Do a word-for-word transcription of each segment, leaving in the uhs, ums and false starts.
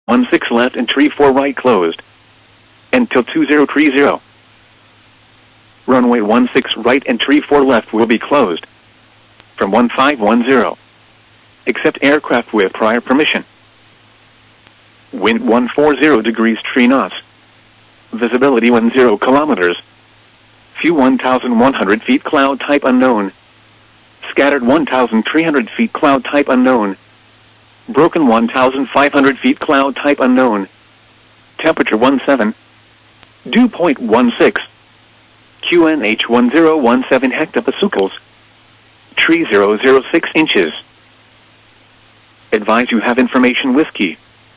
one six left and tree four right closed. Until two zero three zero. Runway one six right and tree four left will be closed. From one five one zero. Accept aircraft with prior permission. Wind one forty degrees three knots. Visibility one zero kilometers. Few one thousand one hundred feet cloud type unknown. Scattered one thousand three hundred feet cloud type unknown. Broken one thousand five hundred feet cloud type unknown. Temperature one seven. Dew point one six. Q N H one zero one seven hectopascals. Tree zero zero six inches. Advise you have information whiskey.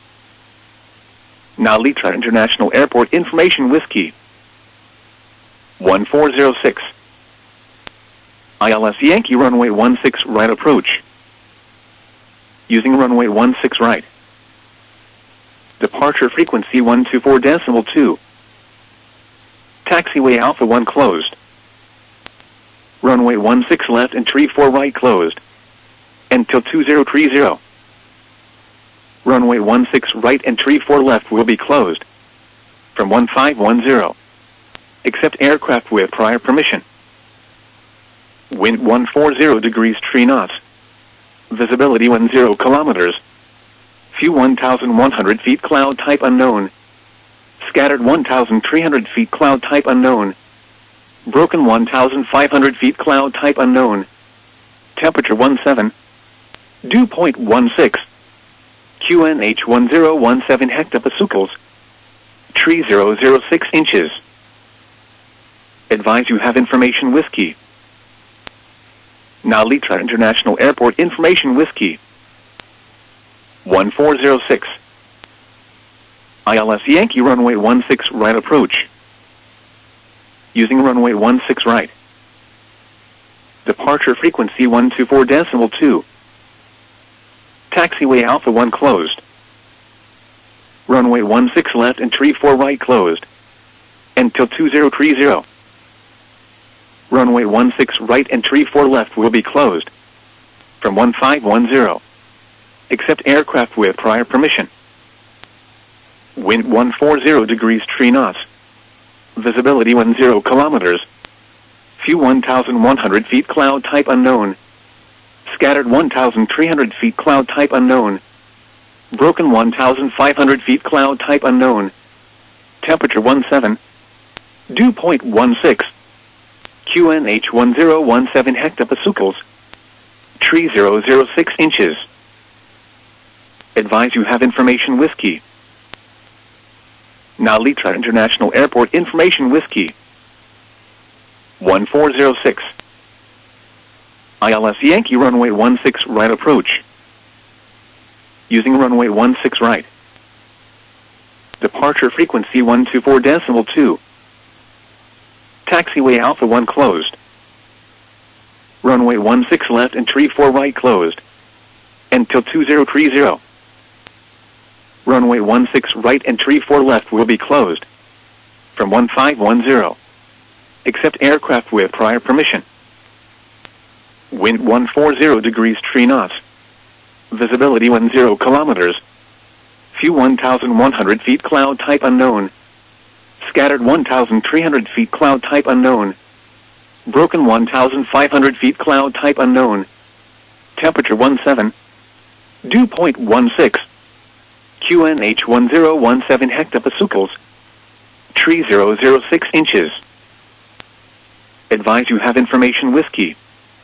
Now Litra International Airport information whiskey. one four zero six. I L S Yankee runway one six right approach. Using runway one six right. Departure frequency one two four decimal two. Taxiway Alpha one closed. Runway one six left and tree four right closed. Until two zero three zero. Runway one six right and tree four left will be closed. From one five one zero. Accept aircraft with prior permission. Wind one forty degrees three knots. Visibility one zero kilometers. Few one thousand one hundred feet cloud type unknown. Scattered one thousand three hundred feet cloud type unknown. Broken one thousand five hundred feet cloud type unknown. Temperature one seven. Dew point one six. Q N H one zero one seven hectopascals. Tree zero zero six inches. Advise you have information whiskey. Now Litra International Airport information whiskey. one four zero six. I L S Yankee runway one six right approach. Using runway one six right. Departure frequency one two four decimal two. Taxiway Alpha one closed. Runway one six left and tree four right closed. Until two zero three zero. Runway one six right and tree four left will be closed. From one five one zero. Accept aircraft with prior permission. Wind one forty degrees three knots. Visibility one zero kilometers. Few one thousand one hundred feet cloud type unknown. Scattered one thousand three hundred feet cloud type unknown. Broken one thousand five hundred feet cloud type unknown. Temperature one seven. Dew point one six. Q N H one zero one seven hectopascals. Tree zero zero six inches. Advise you have information whiskey. Now Litra International Airport information whiskey. one four zero six. I L S Yankee runway one six right approach. Using runway one six right. Departure frequency one two four decimal two. Taxiway Alpha one closed. Runway one six left and tree four right closed. Until two zero three zero. Runway one six right and tree four left will be closed. From one five one zero. Accept aircraft with prior permission. Wind one forty degrees three knots. Visibility one zero kilometers. Few one thousand one hundred feet cloud type unknown. Scattered one thousand three hundred feet cloud type unknown. Broken one thousand five hundred feet cloud type unknown. Temperature one seven. Dew point one six. Q N H one zero one seven hectopascals. Tree zero zero six inches. Advise you have information whiskey.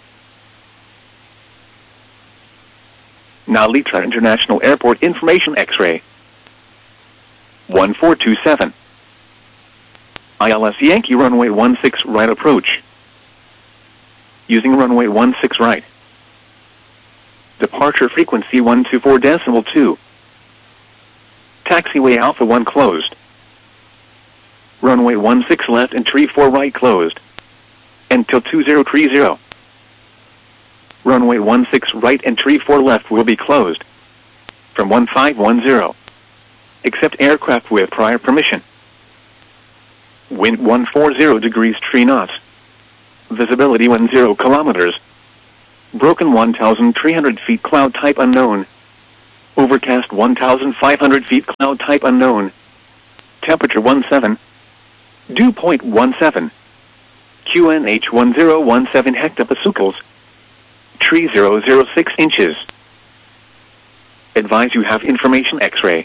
Now Litra International Airport information X-ray. one four two seven. I L S Yankee runway one six right approach. Using runway one six right. Departure frequency one two four decimal two. Taxiway Alpha one closed. Runway one six left and tree four right closed. Until two zero three zero. Runway one six right and tree four left will be closed. From one five one zero. Accept aircraft with prior permission. Wind one forty degrees three knots. Visibility one zero kilometers. Broken one thousand three hundred feet cloud type unknown. Overcast one thousand five hundred feet, cloud type unknown. Temperature seventeen. Dew point seventeen. Q N H one zero one seven hectopascals. Tree zero zero six inches. Advise you have information X-ray.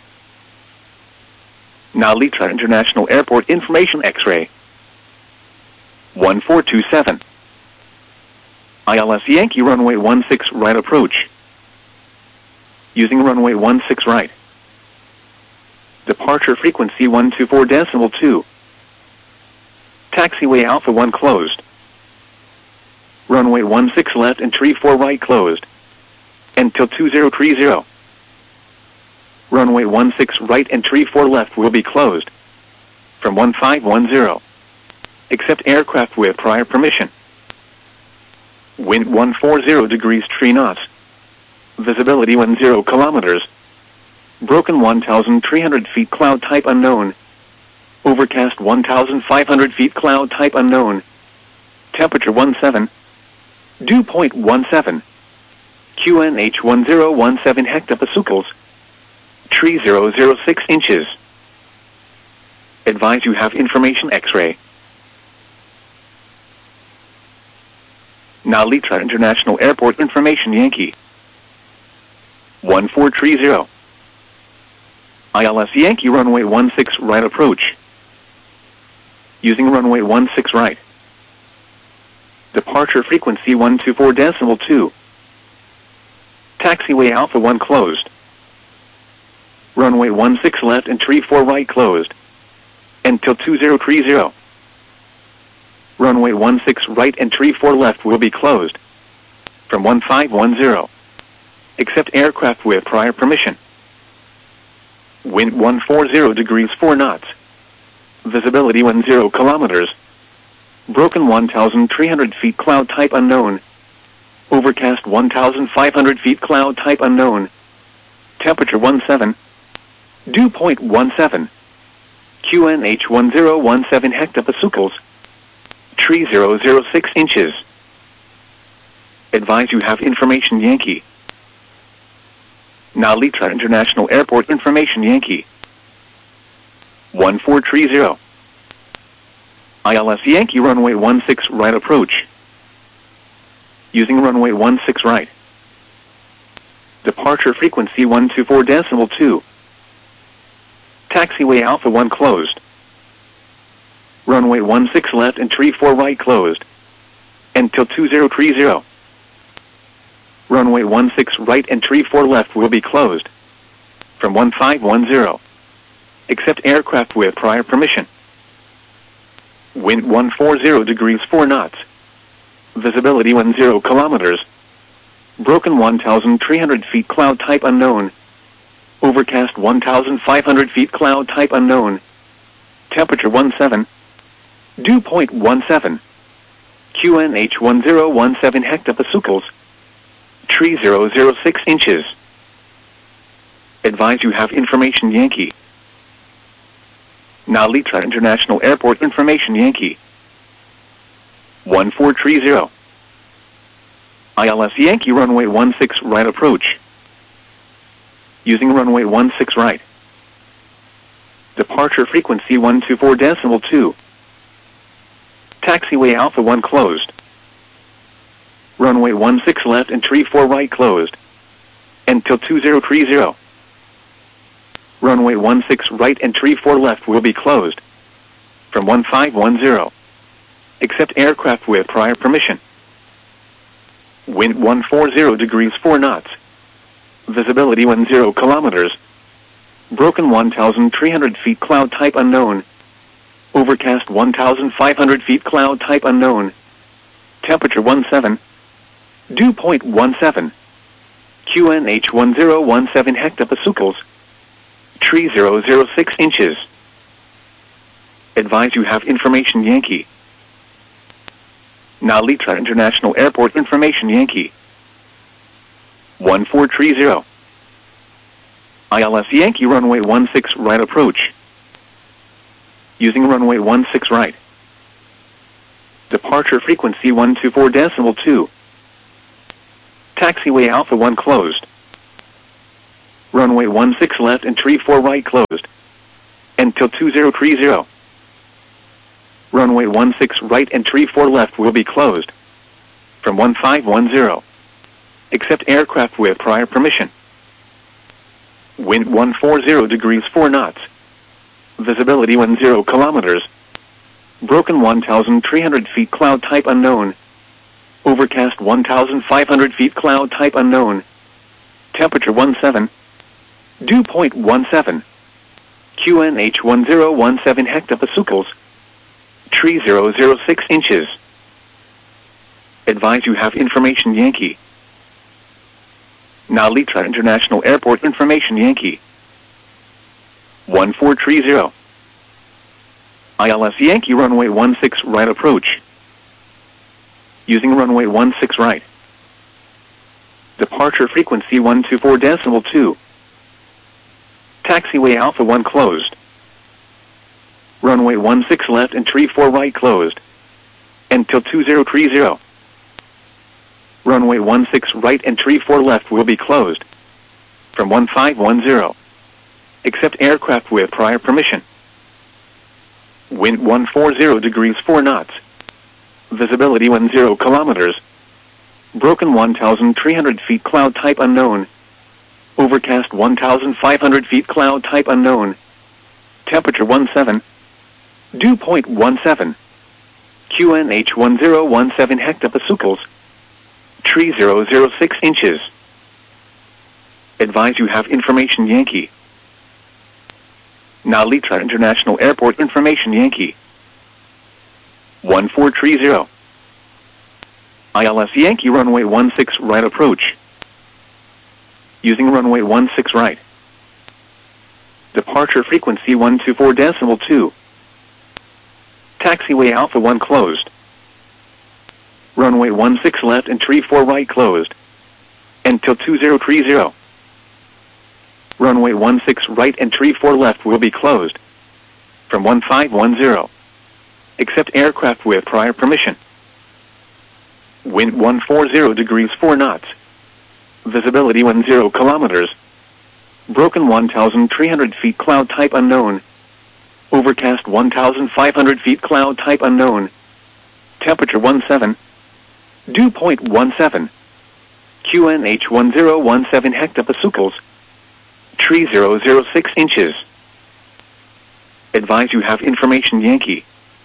Narita International Airport information X-ray. one four two seven. I L S Yankee runway one six right approach. Using runway one six right. Departure frequency one two four decimal two. Taxiway Alpha one closed. Runway one six left and tree four right closed. Until two zero three zero. Runway one six right and tree four left will be closed. From one five one zero. Except aircraft with prior permission. Wind one forty degrees three knots. Visibility one zero kilometers. Broken one thousand three hundred feet, cloud type unknown. Overcast one thousand five hundred feet, cloud type unknown. Temperature seventeen. Dew point seventeen. Q N H one zero one seven hectopascals. Tree zero zero six inches. Advise you have information X-ray. Narita International Airport information Yankee. one four three zero. I L S Yankee runway one six right approach. Using runway one six right. Departure frequency one two four decimal two. Taxiway Alpha one closed. Runway one six left and tree four right closed. Until two zero three zero. Runway one six right and tree four left will be closed. From one five one zero. Except aircraft with prior permission. Wind one forty degrees four knots. Visibility one zero kilometers. Broken one thousand three hundred feet, cloud type unknown. Overcast one thousand five hundred feet, cloud type unknown. Temperature seventeen. Dew point seventeen. Q N H one zero one seven hectopascals. Tree zero zero six inches. Advise you have information Yankee. Narita International Airport information Yankee. one four three zero. I L S Yankee runway one six right approach. Using runway one six right. Departure frequency one two four decimal two. Taxiway Alpha one closed. Runway one six left and tree four right closed. Until two zero three zero. Runway one six right and tree four left will be closed. From one five one zero. Except aircraft with prior permission. Wind one forty degrees four knots. Visibility one zero kilometers. Broken one thousand three hundred feet, cloud type unknown. Overcast one thousand five hundred feet, cloud type unknown. Temperature seventeen. Dew point seventeen. Q N H one zero one seven hectopascals. Tree zero zero six inches. Advise you have information Yankee. Narita International Airport information Yankee. one four three zero. I L S Yankee runway one six right approach. Using runway one six right. Departure frequency one two four decimal two. Taxiway Alpha one closed. Runway one six left and tree four right closed. Until two zero three zero. Runway one six right and tree four left will be closed. From one five one zero. Except aircraft with prior permission. Wind one forty degrees four knots. Visibility one zero kilometers. Broken one thousand three hundred feet, cloud type unknown. Overcast one thousand five hundred feet, cloud type unknown. Temperature seventeen. Dew point seventeen. Q N H one zero one seven hectopascals. Tree zero zero six inches. Advise you have information Yankee. Narita International Airport information Yankee. one four three zero. I L S Yankee runway one six right approach. Using runway one six right. Departure frequency one two four decimal two. Taxiway Alpha one closed. Runway one six left and tree four right closed until two zero three zero. Runway one six right and tree four left will be closed from one five one zero. Accept aircraft with prior permission. Wind one forty degrees four knots. Visibility one zero kilometers. Broken one thousand three hundred feet cloud type unknown. Overcast one thousand five hundred feet cloud type unknown. Temperature one seven. Dew point one seven. Q N H one zero one seven hectopascals. Tree zero zero six inches. Advise you have information Yankee. Narita International Airport information Yankee. one four three zero. I L S Yankee runway one six right approach. Using runway one six right. Departure frequency one two four decimal two. Taxiway Alpha one closed. Runway one six left and tree four right closed until two zero three zero. Runway one six right and tree four left will be closed from one five one zero. Accept aircraft with prior permission. Wind one forty degrees four knots. Visibility one zero kilometers. Broken one thousand three hundred feet cloud type unknown. Overcast one thousand five hundred feet cloud type unknown. Temperature one seven. Dew point one seven. Q N H one zero one seven hectopascals. Tree zero zero six inches. Advise you have information Yankee. Narita International Airport information Yankee. one four three zero. I L S Yankee runway one six right approach. Using runway one six right. Departure frequency one two four decimal two. Taxiway Alpha one closed. Runway one six left and tree four right closed until two zero three zero. Runway one six right and tree four left will be closed from one five one zero. Accept aircraft with prior permission. Wind one forty degrees four knots. Visibility one zero kilometers. Broken one thousand three hundred feet cloud type unknown. Overcast one thousand five hundred feet cloud type unknown. Temperature one seven. Dew point one seven. Q N H one zero one seven hectopascals. Tree zero zero six inches. Advise you have information Yankee.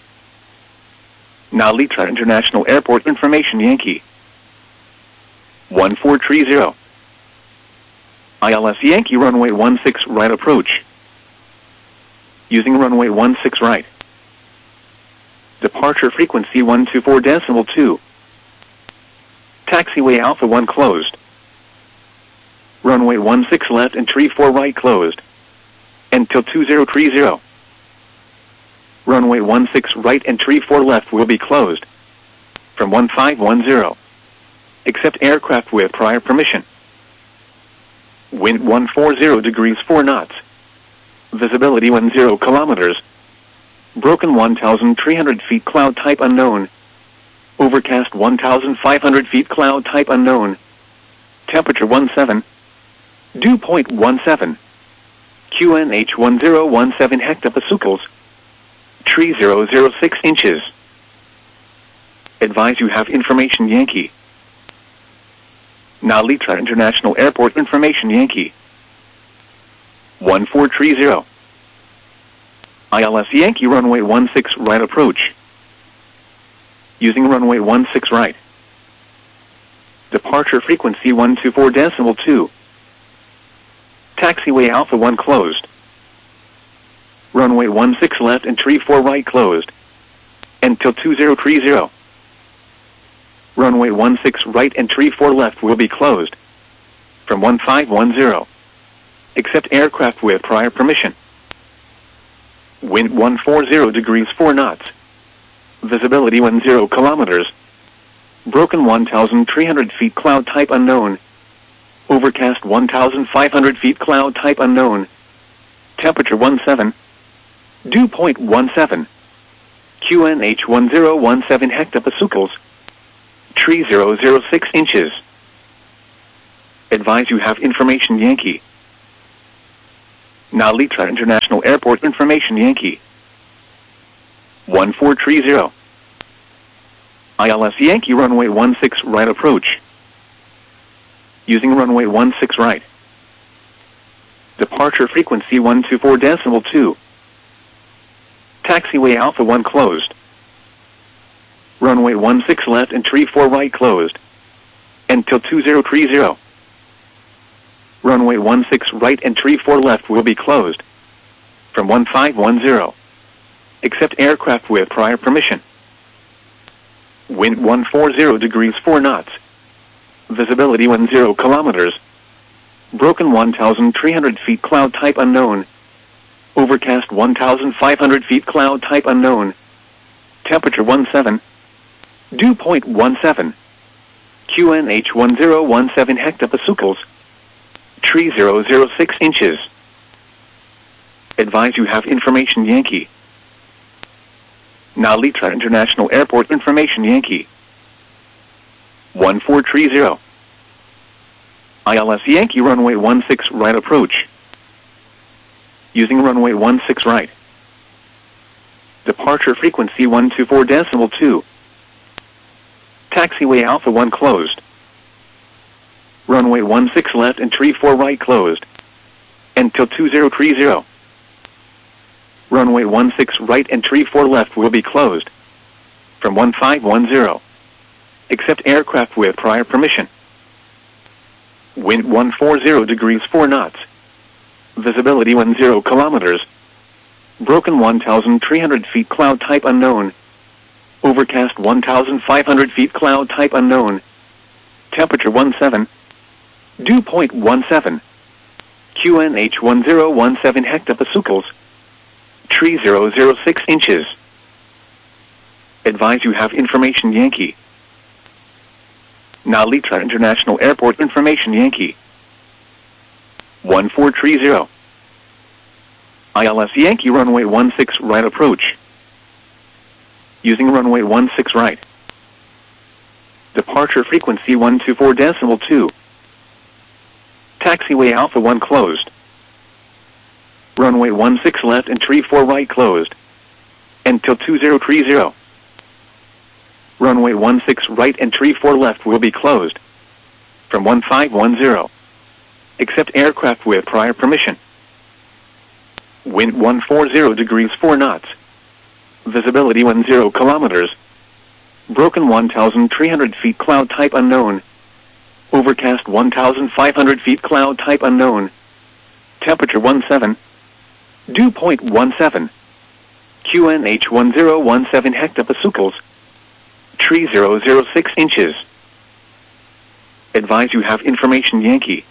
Narita International Airport information Yankee. one four three zero. I L S Yankee runway one six right approach. Using runway one six right. Departure frequency one two four decimal two. Taxiway Alpha one closed. Runway one six left and tree four right closed until two zero three zero. Runway one six right and tree four left will be closed from one five one zero. Accept aircraft with prior permission. Wind one forty degrees four knots. Visibility one zero kilometers. Broken one thousand three hundred feet cloud type unknown. Overcast one thousand five hundred feet cloud type unknown. Temperature one seven. Dew point one seven. Q N H one zero one seven hectopascals. Tree zero zero six inches. Advise you have information Yankee. Narita International Airport information Yankee. one four three zero. I L S Yankee runway one six right approach. Using runway one six right. Departure frequency one two four decimal two. Taxiway Alpha one closed. Runway one six left and tree four right closed until two zero three zero. Runway one six right and tree four left will be closed from one five one zero. Accept aircraft with prior permission. Wind one forty degrees four knots. Visibility one zero kilometers. Broken one thousand three hundred feet cloud type unknown. Overcast one thousand five hundred feet cloud type unknown. Temperature one seven. Dew point one seven. Q N H one zero one seven hectopascals. Tree zero zero six inches. Advise you have information Yankee. Narita International Airport information Yankee. one four three zero. I L S Yankee runway one six right approach. Using runway one six right. Departure frequency one two four decimal two. Taxiway Alpha one closed. Runway one six left and tree four right closed. Until two zero three zero. Runway one six right and tree four left will be closed. From one five one zero. Except aircraft with prior permission. Wind one forty degrees four knots. Visibility one zero kilometers. Broken one thousand three hundred feet cloud type unknown. Overcast one thousand five hundred feet cloud type unknown. Temperature one seven. Dew point one seven. Q N H one zero one seven hectopascals. Tree zero zero six inches. Advise you have information Yankee. Narita International Airport information Yankee. one four three zero. I L S Yankee runway one six right approach. Using runway one six right. Departure frequency one two four decimal two. Taxiway Alpha one closed. Runway one six left and tree four right closed. Until two zero three zero. Runway one six right and tree four left will be closed. From one five one zero. Except aircraft with prior permission. Wind one forty degrees four knots. Visibility one zero kilometers. Broken one thousand three hundred feet cloud type unknown. Overcast one thousand five hundred feet cloud type unknown. Temperature one seven. Dew point one seven. Q N H one zero one seven hectopascals. Tree zero zero six inches. Advise you have information Yankee. Narita International Airport information Yankee. one four three zero. I L S Yankee runway one six right approach. Using runway one six right. Departure frequency one two four decimal two. Taxiway Alpha one closed. Runway one six left and tree four right closed. Until two zero three zero. Runway one six right and tree four left will be closed. From one five one zero. Except aircraft with prior permission. Wind one forty degrees four knots. Visibility one zero kilometers. Broken one thousand three hundred feet cloud type unknown. Overcast one thousand five hundred feet cloud type unknown. Temperature one seven. Dew point one seven. Q N H one zero one seven hectopascals. Tree zero zero six inches. Advise you have information Yankee.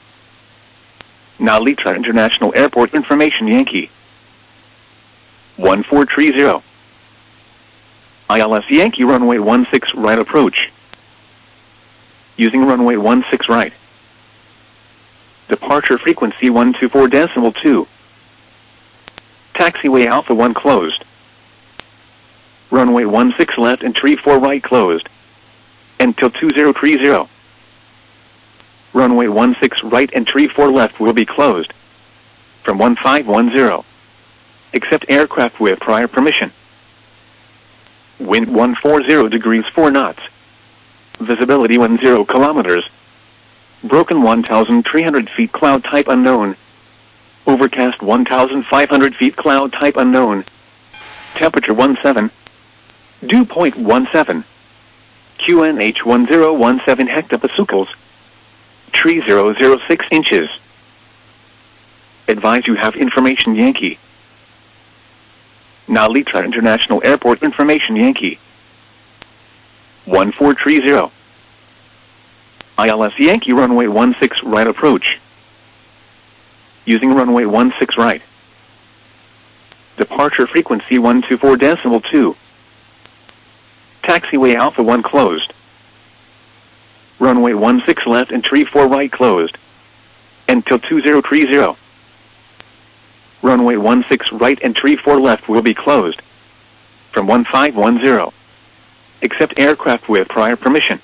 Narita International Airport information Yankee. one four three zero. I L S Yankee runway one six right approach. Using runway one six right. Departure frequency one two four decimal two. Taxiway Alpha one closed. Runway one six left and tree four right closed. Until two zero three zero. Runway one six right and tree four left will be closed. From one five one zero. Except aircraft with prior permission. Wind, one forty degrees four knots. Visibility, one zero kilometers. Broken, one thousand three hundred feet cloud type unknown. Overcast, one thousand five hundred feet cloud type unknown. Temperature, one seven. Dew point, one seven. Q N H one zero one seven hectopascals. Tree, zero zero six inches. Advise you have information Yankee. Narita International Airport information Yankee. one four three zero. I L S Yankee runway one six right approach. Using runway one six right. Departure frequency one two four decimal two. Taxiway Alpha one closed. Runway one six left and tree four right closed. Until two zero three zero. Runway one six right and tree four left will be closed. From one five one zero. Except aircraft with prior permission.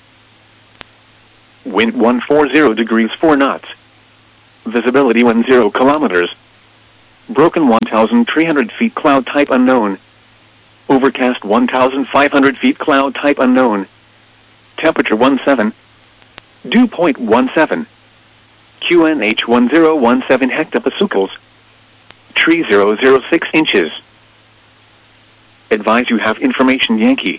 Wind, one forty degrees four knots. Visibility, one zero kilometers. Broken one thousand three hundred feet, cloud type unknown. Overcast one thousand five hundred feet, cloud type unknown. Temperature seventeen. Dew point seventeen. Q N H one zero one seven hectopascals. Tree zero zero six inches. Advise you have information Yankee.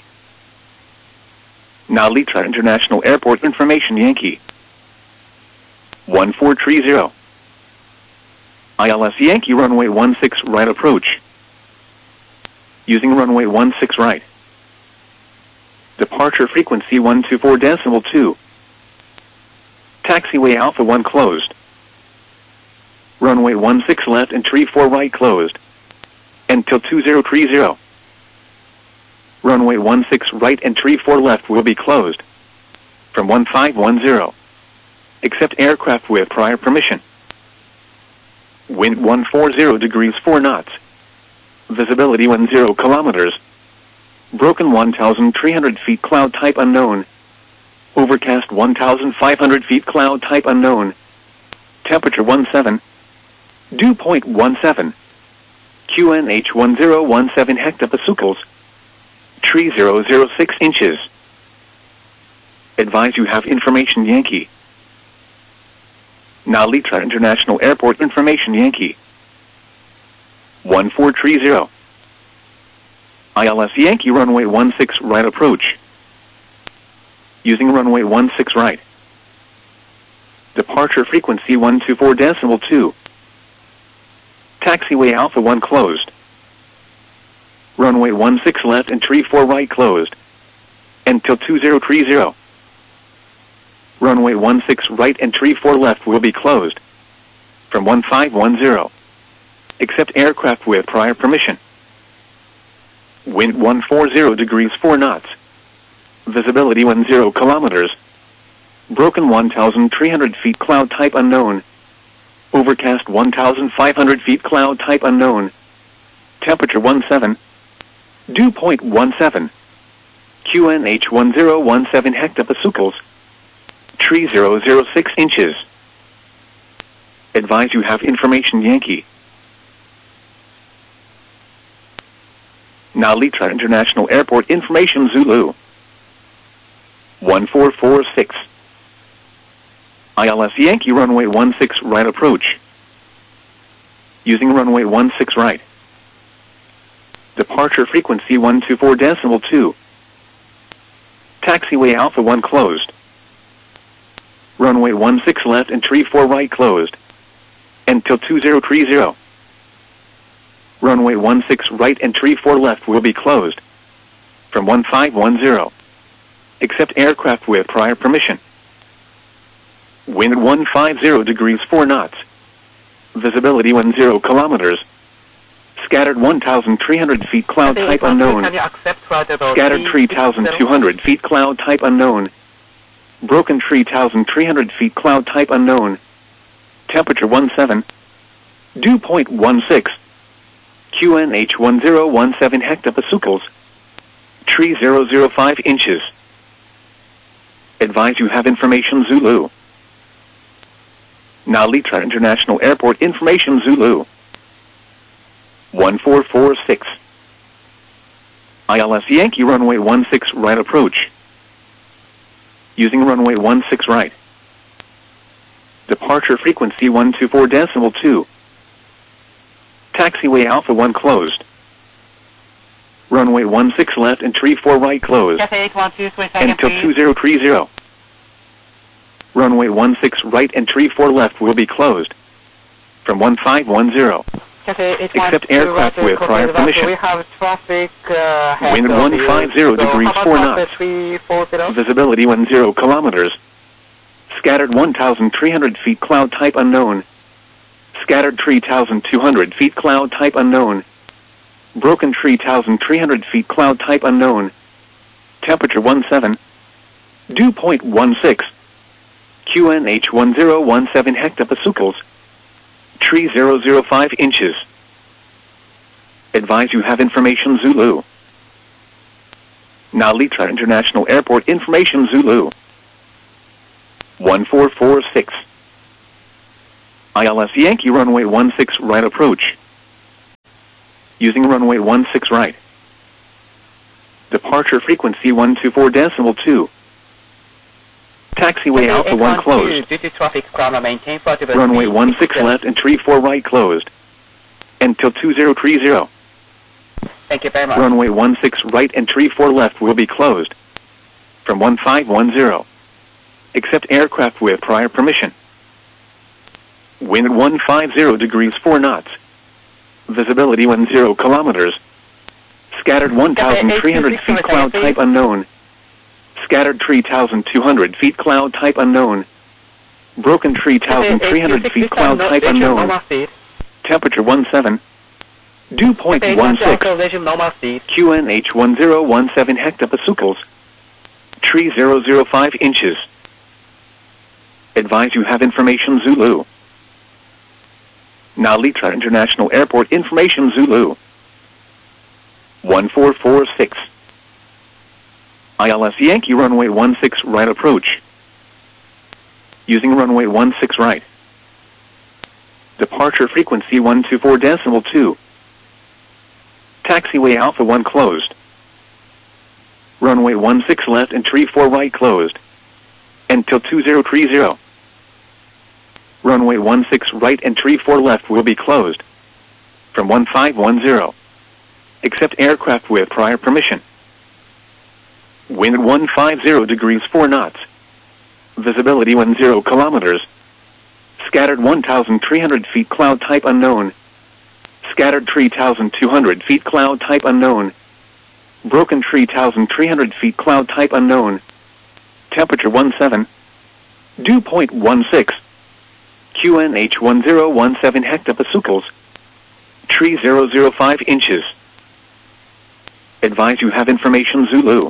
Narita International Airport information Yankee. one four three zero. I L S Yankee runway one six right approach. Using runway one six right. Departure frequency one two four decimal two. Taxiway Alpha one closed. Runway one six left and tree four right closed. Until two zero three zero. Runway one six right and tree four left will be closed. From one five one zero. Except aircraft with prior permission. Wind one forty degrees four knots. Visibility one zero kilometers. Broken one thousand three hundred feet, cloud type unknown. Overcast one thousand five hundred feet, cloud type unknown. Temperature seventeen. Dew point seventeen. Q N H one zero one seven hectopascals. Tree zero zero six inches. Advise you have information Yankee. Narita International Airport information Yankee. one four three zero. I L S Yankee runway one six right approach. Using runway one six right. Departure frequency one two four decimal two. Taxiway Alpha one closed. Runway one six left and tree four right closed. Until two zero three zero. Runway one six right and tree four left will be closed. From one five one zero. Except aircraft with prior permission. Wind one forty degrees four knots. Visibility one zero kilometers. Broken one thousand three hundred feet, cloud type unknown. Overcast one thousand five hundred feet, cloud type unknown. Temperature seventeen. Dew point seventeen. Q N H one zero one seven hectopascals. Tree zero zero six inches. Advise you have information Yankee. Narita International Airport information Zulu. one four four six. I L S Yankee runway one six right approach. Using runway one six right. Departure frequency one two four decimal two. Taxiway Alpha one closed. Runway one six left and tree four right closed. Until two zero three zero. Runway one six right and tree four left will be closed. From one five one zero. Except aircraft with prior permission. Wind one fifty degrees four knots. Visibility one zero kilometers. Scattered one thousand three hundred feet, cloud type unknown. Scattered three thousand two hundred feet, cloud type unknown. Broken three thousand three hundred feet, cloud type unknown. Temperature seventeen. Dew point sixteen. Q N H one zero one seven hectopascals. Tree zero zero five inches. Advise you have information Zulu. Narita International Airport information Zulu. one four four six. I L S Yankee runway one six right approach. Using runway one six right. Departure frequency one two four decimal two. Taxiway Alpha one closed. Runway one six left and tree four right closed. Until two zero three zero. Runway one six right and tree four left will be closed. From one five one zero. Except aircraft with prior permission. We have traffic, uh, Wind one fifty degrees four knots. Visibility one zero kilometers. Scattered one thousand three hundred feet, cloud type unknown. Scattered three thousand two hundred feet, cloud type unknown. Broken three thousand three hundred feet, cloud type unknown. Temperature seventeen. Dew point sixteen. Q N H one zero one seven hectopascals. Tree zero zero five inches. Advise you have information Zulu. Narita International Airport information Zulu. one four four six. I L S Yankee runway one six right approach. Using runway one six right. Departure frequency one two four decimal two. Taxiway Alpha one closed. Due to traffic crowd maintain forty Runway one six left and tree four right closed. Until two zero three zero. Thank you very much. Runway one six right and tree four left will be closed. From one five one zero. Accept aircraft with prior permission. Wind one five zero degrees four knots. Visibility one zero kilometers. Scattered one thousand three hundred feet cloud type unknown. Scattered three thousand two hundred feet cloud type unknown. Broken three thousand three hundred feet cloud type unknown. Temperature one seven. Dew point one six. Q N H one zero one seven hectopascals. Tree zero zero five inches. Advise you have information Zulu. Nalitra International Airport information Zulu. one four four six. I L S Yankee runway one six right approach. Using runway one six right. Departure frequency one two four decimal two. Taxiway Alpha one closed. Runway one six left and tree four right closed. Until two zero three zero. Runway one six right and tree four left will be closed. From one five one zero. Accept aircraft with prior permission. Wind one five zero degrees four knots. Visibility one zero kilometers. Scattered one thousand three hundred feet cloud type unknown. Scattered three thousand two hundred feet cloud type unknown. Broken three thousand three hundred feet cloud type unknown. Temperature one seven. Dew point one six. Q N H one zero one seven hectopascals. Tree zero zero five inches. Advise you have information Zulu.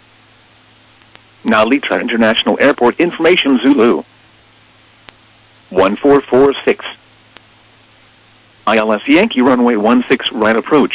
Nalitra International Airport information Zulu. one four four six. I L S Yankee runway one six right approach.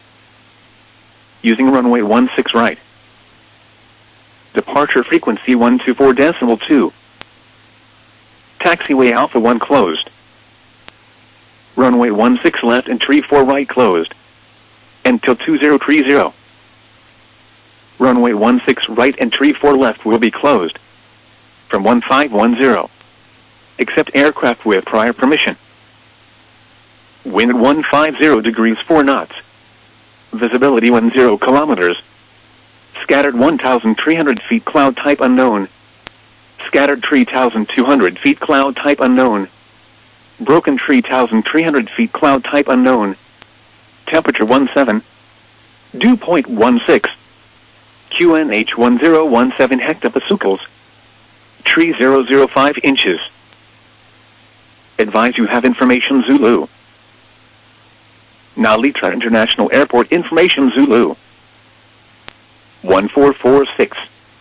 Using runway one six right. Departure frequency one two four decimal two. Taxiway Alpha one closed. Runway one six left and tree four right closed. Until two zero three zero. Runway one six right and tree four left will be closed. From one five one zero. Accept aircraft with prior permission. Wind one five zero degrees four knots. Visibility one zero kilometers. Scattered one thousand three hundred feet cloud type unknown. Scattered three thousand two hundred feet cloud type unknown. Broken three thousand three hundred feet cloud type unknown. Temperature one seven. Dew point one six. Q N H one zero one seven hectopascals. Tree zero zero five inches. Advise you have information Zulu. Nalitra International Airport information Zulu. one four four six.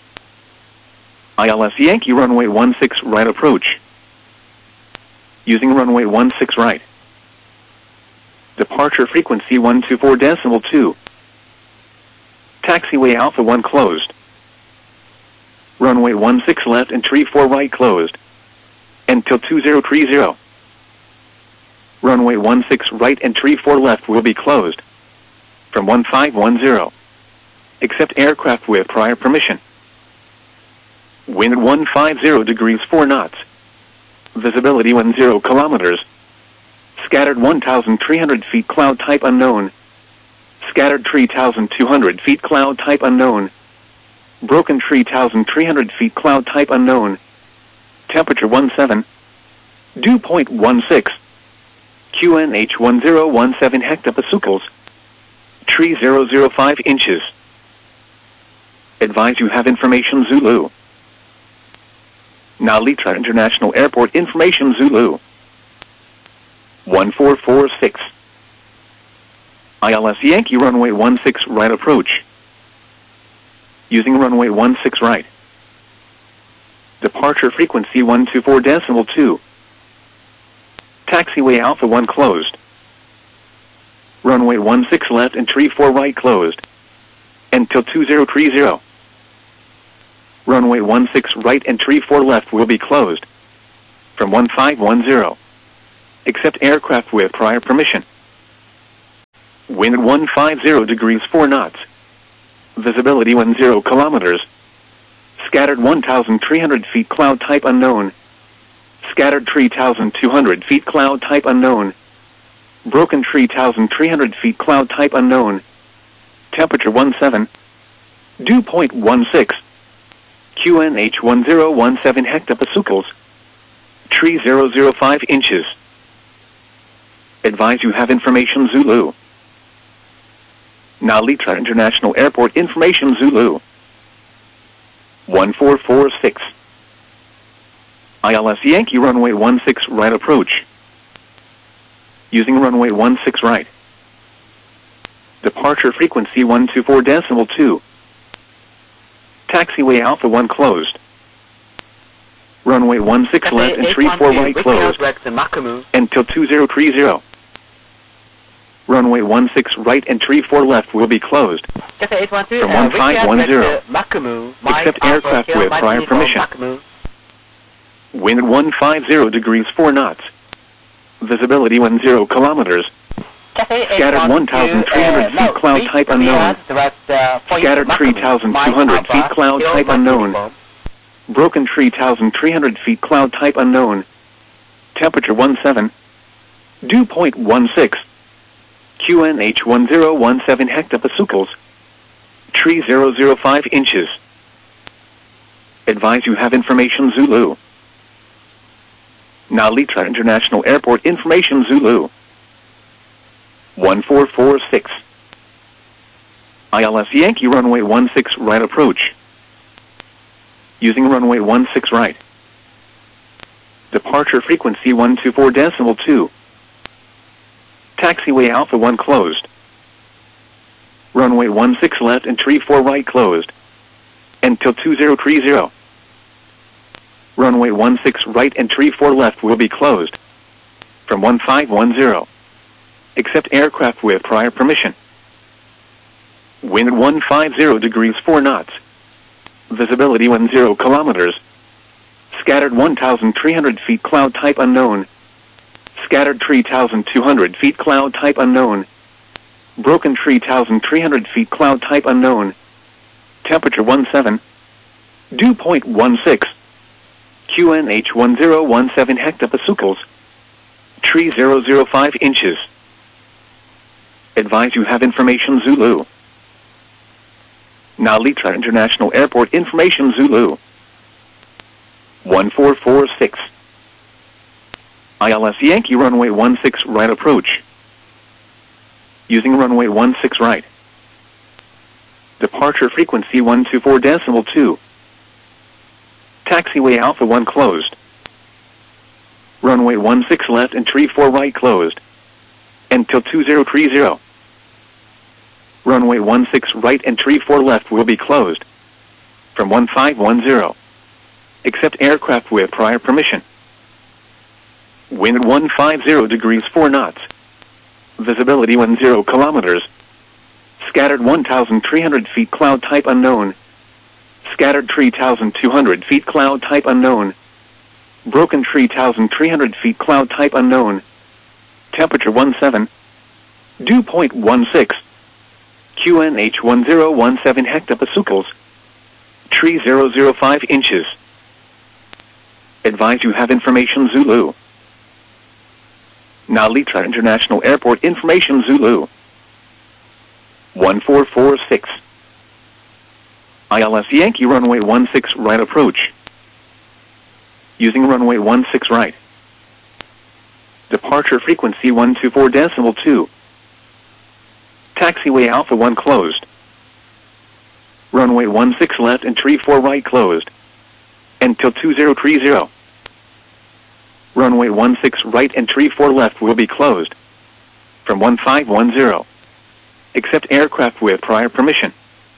I L S Yankee runway one six right approach. Using runway one six right. Departure frequency one two four decimal two. Taxiway Alpha one closed. Runway one six left and tree four right closed. Until two zero three zero. Runway one six right and tree four left will be closed. From one five one zero. Accept aircraft with prior permission. Wind one five zero degrees four knots. Visibility one zero kilometers. Scattered one thousand three hundred feet cloud type unknown. Scattered three thousand two hundred feet cloud type unknown. Broken three thousand three hundred feet cloud type unknown. Temperature one seven. Dew point one six. Q N H one zero one seven hectopascals. Tree zero zero five inches. Advise you have information Zulu. Nalitra International Airport information Zulu. one four four six. I L S Yankee runway one six right approach. Using runway one six right. Departure frequency one two four decimal two. Taxiway Alpha one closed. Runway one six left and tree four right closed. Until two zero three zero. Runway one six right and tree four left will be closed. From one five one zero. Accept aircraft with prior permission. Wind one five zero degrees four knots. Visibility one zero kilometers. Scattered one thousand three hundred feet cloud type unknown. Scattered three thousand two hundred feet cloud type unknown. Broken three thousand three hundred feet cloud type unknown. Temperature one seven. Dew point one six. Q N H one zero one seven hectopascals. Tree zero zero five inches. Advise you have information Zulu. Nalitra International Airport information Zulu. one four four six. I L S Yankee runway one six right approach. Using runway one six right. Departure frequency one two four decimal two. Taxiway Alpha one closed. Runway one six left and three four right closed until two zero three zero. Runway one six right and three four left will be closed from one five one zero, except aircraft with prior permission. Wind one five zero degrees four knots. Visibility one zero kilometers. Scattered one thousand three hundred feet cloud type unknown. Scattered three thousand two hundred feet cloud type unknown. Broken three thousand three hundred feet cloud type unknown. Temperature one seven. Dew point one six. Q N H one zero one seven hectopascals. Tree zero zero five inches. Advise you have information Zulu. Nalitra International Airport information Zulu. one four four six. I L S Yankee runway one six right approach. Using runway one six right. Departure frequency one two four decimal two. Taxiway Alpha one closed. Runway one six left and three four right closed until two zero three zero. Runway one six right and three four left will be closed from one five one zero, except aircraft with prior permission. Wind one five zero degrees four knots. Visibility one zero kilometers. Scattered one thousand three hundred feet cloud type unknown. Scattered three thousand two hundred feet cloud type unknown. Broken three thousand three hundred feet cloud type unknown. Temperature one seven. Dew point one six. Q N H one zero one seven hectopascals. Tree zero zero five inches. Advise you have information Zulu. Nalitra International Airport information Zulu. one four four six. I L S Yankee runway one six right approach. Using runway one six right. Departure frequency one two four decimal two. Taxiway Alpha one closed. Runway one six left and three four right closed until two zero three zero. Runway one six right and three four left will be closed from one five one zero, except aircraft with prior permission. Wind one five zero degrees four knots. Visibility one zero kilometers. Scattered one thousand three hundred feet cloud type unknown. Scattered three thousand two hundred feet cloud type unknown. Broken three thousand three hundred feet cloud type unknown. Temperature one seven. Dew point one six. Q N H one zero one seven hectopascals. Tree zero zero five inches. Advise you have information Zulu. Nalitra International Airport information Zulu. one four four six. I L S Yankee runway one six right approach. Using runway one six right. Departure frequency one two four decimal two. Taxiway Alpha one closed. Runway one six left and three four right closed until two zero three zero. Runway one six right and three four left will be closed from one five one zero, except aircraft with prior permission.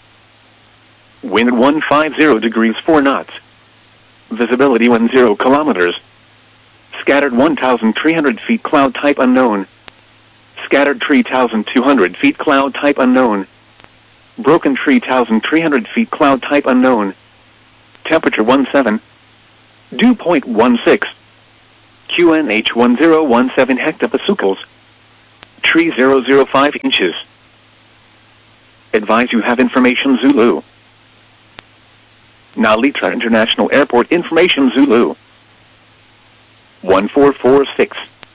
Wind one five zero degrees four knots. Visibility one zero kilometers. Scattered one thousand three hundred feet cloud type unknown. Scattered three thousand two hundred feet cloud type unknown. Broken three thousand three hundred feet cloud type unknown. Temperature one seven. Dew point one six. Q N H one zero one seven hectopascals. Tree zero zero five inches. Advise you have information Zulu. Nalitra International Airport information Zulu. one four four six.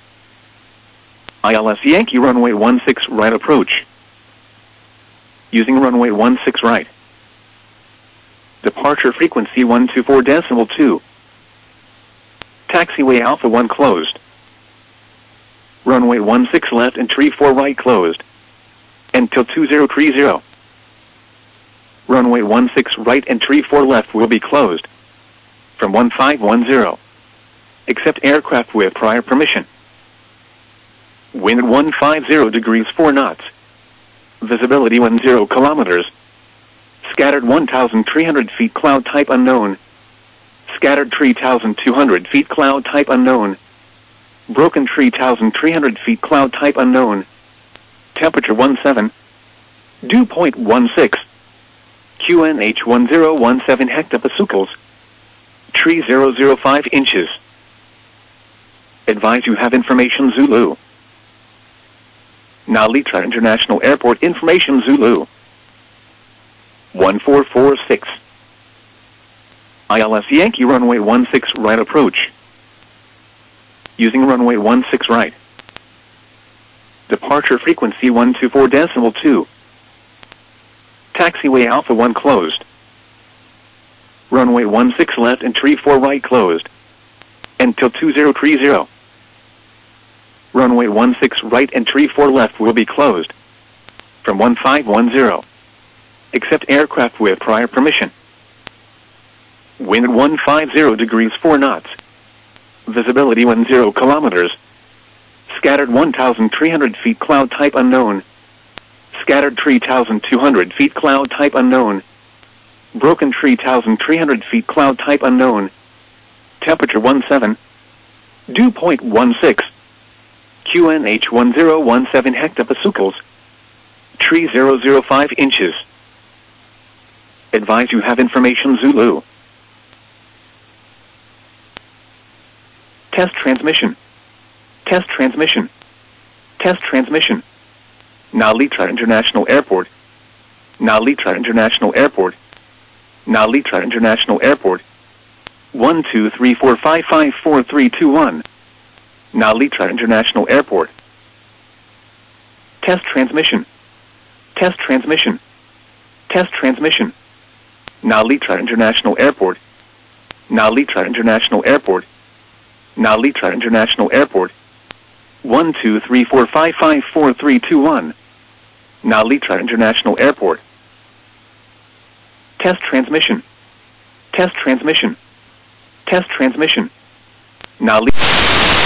I L S Yankee runway one six right approach. Using runway one six right. Departure frequency one two four decimal two. Taxiway Alpha one closed. Runway one six left and tree four right closed. Until two zero three zero. Runway one six right and tree four left will be closed. From one five one zero. Except aircraft with prior permission. Wind at one five zero degrees four knots. Visibility one zero kilometers. Scattered one thousand three hundred feet cloud type unknown. Scattered three thousand two hundred feet cloud type unknown. Broken three thousand three hundred feet cloud type unknown. Temperature one seven. Dew point one six. Q N H one zero one seven hectopascals. Tree zero zero five inches. Advise you have information Zulu. Nalitra International Airport information Zulu. one four four six. I L S Yankee runway one six right approach. Using runway one six right. Departure frequency one two four decimal two. Taxiway Alpha one closed. Runway one six left and tree four right closed. Until two zero three zero. Runway one six right and tree four left will be closed. From one five one zero. Except aircraft with prior permission. Wind at one five zero degrees four knots. Visibility one zero kilometers. Scattered one thousand three hundred feet cloud type unknown. Scattered three thousand two hundred feet cloud type unknown. Broken three thousand three hundred feet cloud type unknown. Temperature one seven. Dew point one six. Q N H one zero one seven hectopascals. Tree zero zero five inches. Advise you have information Zulu. Test transmission. Test transmission. Test transmission. Nalitra International Airport. Nalitra International Airport. Nalitra International Airport. one two three four five five four three two one. Nalitra International Airport. Test transmission. Test transmission. Test transmission. Nalitra International Airport. Nalitra International Airport. Nalitra International Airport. one two three four five five four three two one. Nalitra International Airport. Test transmission. Test transmission. Test transmission. Nalitra